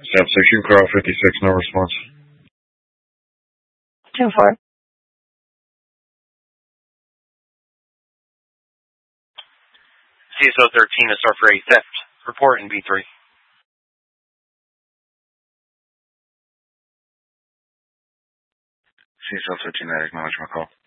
Step 6, you can call 56, no response. 10-4. CSO 13 is start for a theft report in B3. CSO 13, I acknowledge my call.